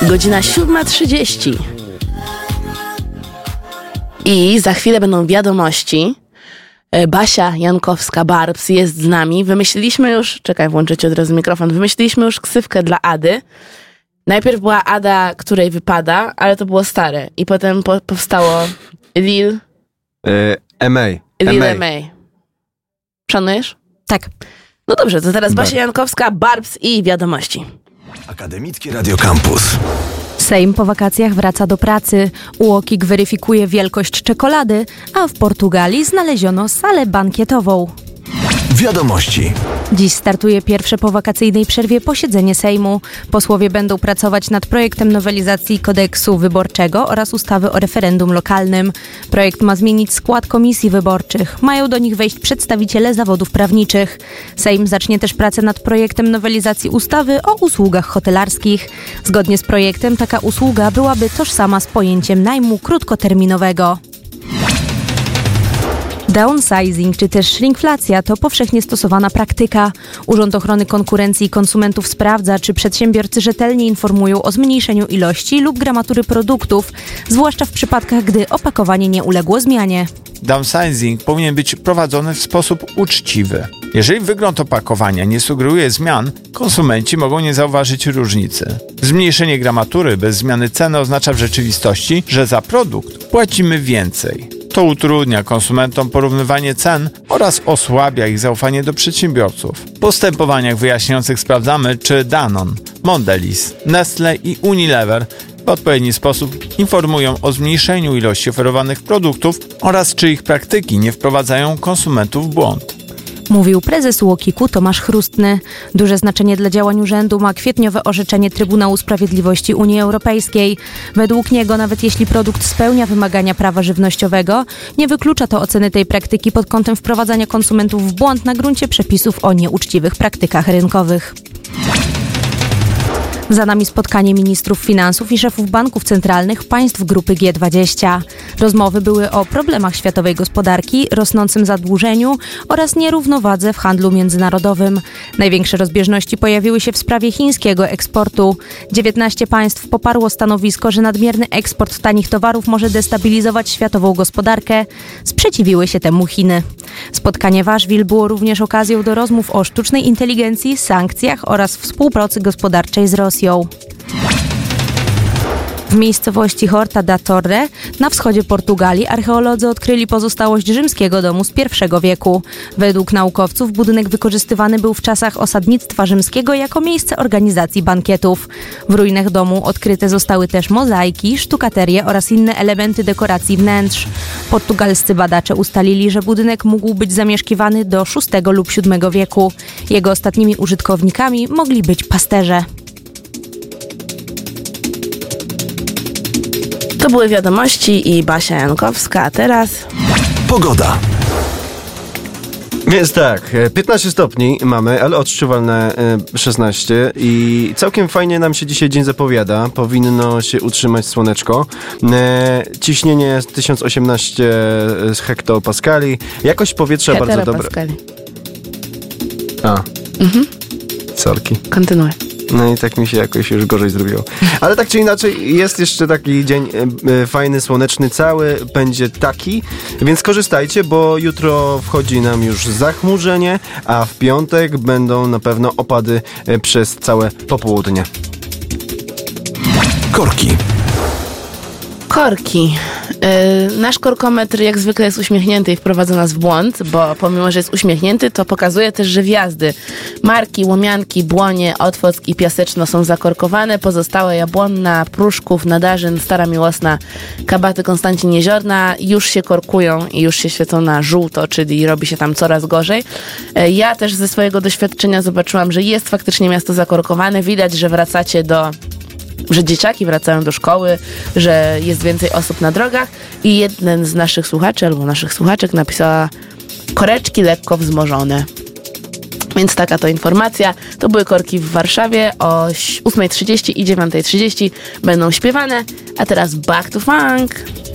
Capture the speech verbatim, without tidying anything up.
Godzina siódma trzydzieści. I za chwilę będą wiadomości. Basia Jankowska-Barbs jest z nami. Wymyśliliśmy już, czekaj, włączę ci od razu mikrofon. Wymyśliliśmy już ksywkę dla Ady. Najpierw była Ada, której wypada, ale to było stare. I potem po- powstało Lil... Yy, M A. Lil M A. Szanujesz? Tak. No dobrze, to teraz Basia Jankowska-Barbs i wiadomości. Akademickie Radio Campus. Sejm po wakacjach wraca do pracy. U O K I K weryfikuje wielkość czekolady, a w Portugalii znaleziono salę bankietową. Wiadomości. Dziś startuje pierwsze po wakacyjnej przerwie posiedzenie Sejmu. Posłowie będą pracować nad projektem nowelizacji kodeksu wyborczego oraz ustawy o referendum lokalnym. Projekt ma zmienić skład komisji wyborczych. Mają do nich wejść przedstawiciele zawodów prawniczych. Sejm zacznie też pracę nad projektem nowelizacji ustawy o usługach hotelarskich. Zgodnie z projektem taka usługa byłaby tożsama z pojęciem najmu krótkoterminowego. Downsizing czy też shrinkflacja to powszechnie stosowana praktyka. Urząd Ochrony Konkurencji i Konsumentów sprawdza, czy przedsiębiorcy rzetelnie informują o zmniejszeniu ilości lub gramatury produktów, zwłaszcza w przypadkach, gdy opakowanie nie uległo zmianie. Downsizing powinien być prowadzony w sposób uczciwy. Jeżeli wygląd opakowania nie sugeruje zmian, konsumenci mogą nie zauważyć różnicy. Zmniejszenie gramatury bez zmiany ceny oznacza w rzeczywistości, że za produkt płacimy więcej. To utrudnia konsumentom porównywanie cen oraz osłabia ich zaufanie do przedsiębiorców. W postępowaniach wyjaśniających sprawdzamy, czy Danone, Mondelez, Nestle i Unilever w odpowiedni sposób informują o zmniejszeniu ilości oferowanych produktów oraz czy ich praktyki nie wprowadzają konsumentów w błąd. Mówił prezes U O K I K-u Tomasz Chrustny. Duże znaczenie dla działań urzędu ma kwietniowe orzeczenie Trybunału Sprawiedliwości Unii Europejskiej. Według niego, nawet jeśli produkt spełnia wymagania prawa żywnościowego, nie wyklucza to oceny tej praktyki pod kątem wprowadzania konsumentów w błąd na gruncie przepisów o nieuczciwych praktykach rynkowych. Za nami spotkanie ministrów finansów i szefów banków centralnych państw grupy G dwadzieścia. Rozmowy były o problemach światowej gospodarki, rosnącym zadłużeniu oraz nierównowadze w handlu międzynarodowym. Największe rozbieżności pojawiły się w sprawie chińskiego eksportu. dziewiętnaście państw poparło stanowisko, że nadmierny eksport tanich towarów może destabilizować światową gospodarkę. Sprzeciwiły się temu Chiny. Spotkanie w Asheville było również okazją do rozmów o sztucznej inteligencji, sankcjach oraz współpracy gospodarczej z Rosją. W miejscowości Horta da Torre na wschodzie Portugalii archeolodzy odkryli pozostałość rzymskiego domu z pierwszego wieku. Według naukowców budynek wykorzystywany był w czasach osadnictwa rzymskiego jako miejsce organizacji bankietów. W ruinach domu odkryte zostały też mozaiki, sztukaterie oraz inne elementy dekoracji wnętrz. Portugalscy badacze ustalili, że budynek mógł być zamieszkiwany do szóstego lub siódmego wieku. Jego ostatnimi użytkownikami mogli być pasterze. To były wiadomości i Basia Jankowska, a teraz... Pogoda. Więc tak, piętnaście stopni mamy, ale odczuwalne szesnaście i całkiem fajnie nam się dzisiaj dzień zapowiada. Powinno się utrzymać słoneczko. Ciśnienie tysiąc osiemnaście hektopaskali. Jakość powietrza bardzo dobra. A. Mhm. Sorki. Kontynuuj. No i tak mi się jakoś już gorzej zrobiło. Ale tak czy inaczej jest jeszcze taki dzień e, fajny, słoneczny, cały będzie taki, więc korzystajcie, bo jutro wchodzi nam już zachmurzenie, a w piątek będą na pewno opady e, przez całe popołudnie. Korki. Korki. Yy, nasz korkometr jak zwykle jest uśmiechnięty i wprowadza nas w błąd, bo pomimo, że jest uśmiechnięty, to pokazuje też, że wjazdy Marki, Łomianki, Błonie, Otwock i Piaseczno są zakorkowane. Pozostałe Jabłonna, Pruszków, Nadarzyn, Stara Miłosna, Kabaty, Konstancin, Jeziorna już się korkują i już się świecą na żółto, czyli robi się tam coraz gorzej. Yy, ja też ze swojego doświadczenia zobaczyłam, że jest faktycznie miasto zakorkowane. Widać, że wracacie do... że dzieciaki wracają do szkoły, że jest więcej osób na drogach i jeden z naszych słuchaczy albo naszych słuchaczek napisała koreczki lekko wzmożone. Więc taka to informacja. To były korki w Warszawie. O ósma trzydzieści i dziewiąta trzydzieści będą śpiewane. A teraz back to funk.